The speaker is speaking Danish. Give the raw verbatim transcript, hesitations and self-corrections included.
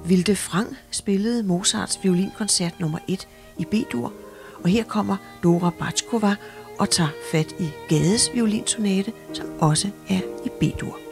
Vilde Frang spillede Mozarts violinkoncert nummer et i B-dur, og her kommer Dora Batskova og tager fat i Gades violinsonate, som også er i B-dur.